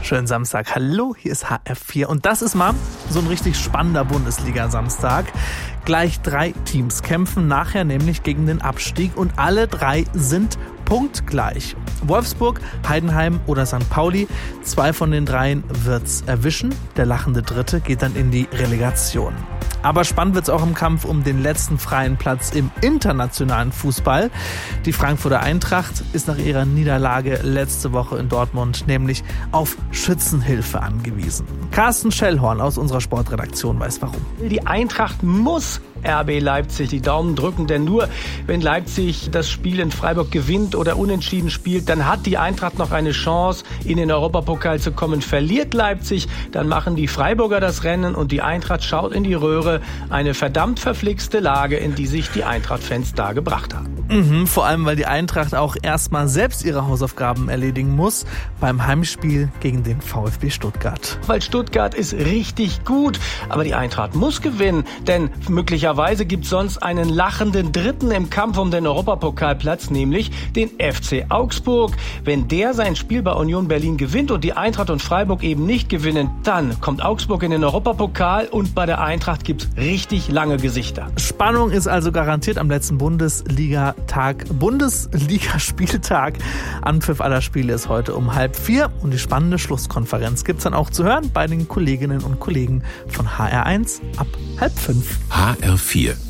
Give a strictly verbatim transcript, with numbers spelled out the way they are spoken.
Schönen Samstag. Hallo, hier ist H R vier. Und das ist mal so ein richtig spannender Bundesliga-Samstag. Gleich drei Teams kämpfen nachher nämlich gegen den Abstieg und alle drei sind punktgleich. Wolfsburg, Heidenheim oder Sankt Pauli, zwei von den dreien wird's erwischen. Der lachende Dritte geht dann in die Relegation. Aber spannend wird's auch im Kampf um den letzten freien Platz im internationalen Fußball. Die Frankfurter Eintracht ist nach ihrer Niederlage letzte Woche in Dortmund nämlich auf Schützenhilfe angewiesen. Carsten Schellhorn aus unserer Sportredaktion weiß warum. Die Eintracht muss R B Leipzig die Daumen drücken, denn nur wenn Leipzig das Spiel in Freiburg gewinnt oder unentschieden spielt, dann hat die Eintracht noch eine Chance, in den Europapokal zu kommen. Verliert Leipzig, dann machen die Freiburger das Rennen und die Eintracht schaut in die Röhre. Eine verdammt verflixte Lage, in die sich die Eintracht-Fans da gebracht haben. Mhm, vor allem, weil die Eintracht auch erstmal selbst ihre Hausaufgaben erledigen muss beim Heimspiel gegen den VfB Stuttgart. Weil Stuttgart ist richtig gut, aber die Eintracht muss gewinnen, denn möglicherweise gibt es sonst einen lachenden Dritten im Kampf um den Europapokalplatz, nämlich den F C Augsburg. Wenn der sein Spiel bei Union Berlin gewinnt und die Eintracht und Freiburg eben nicht gewinnen, dann kommt Augsburg in den Europapokal und bei der Eintracht gibt es richtig lange Gesichter. Spannung ist also garantiert am letzten Bundesliga-Tag, Bundesligaspieltag. Anpfiff aller Spiele ist heute um halb vier und die spannende Schlusskonferenz gibt's dann auch zu hören bei den Kolleginnen und Kollegen von H R eins ab halb fünf. H R vier